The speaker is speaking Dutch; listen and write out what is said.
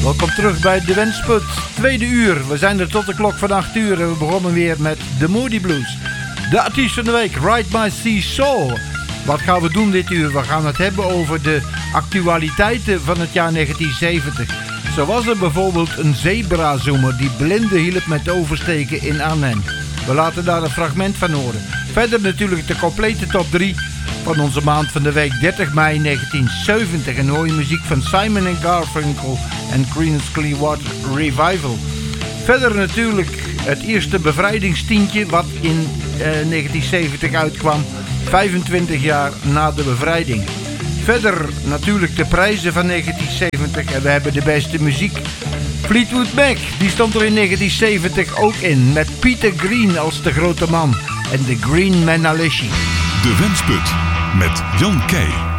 Welkom terug bij De Wensput, tweede uur. We zijn er tot de klok van 8 uur en we begonnen weer met de Moody Blues. De artiest van de week, Ride My Sea Soul. Wat gaan we doen dit uur? We gaan het hebben over de actualiteiten van het jaar 1970. Zo was er bijvoorbeeld een zebrazoemer die blinden hielp met oversteken in Arnhem. We laten daar een fragment van horen. Verder natuurlijk de complete top 3 van onze maand van de week 30 mei 1970. En hoor je muziek van Simon & Garfunkel en Creedence Clearwater Revival. Verder natuurlijk het eerste bevrijdingstientje wat in 1970 uitkwam. 25 jaar na de bevrijding. Verder natuurlijk de prijzen van 1970 en we hebben de beste muziek. Fleetwood Mac, die stond er in 1970 ook in met Peter Green als de grote man en de Green Manalishi. De Wensput met Jan Keij.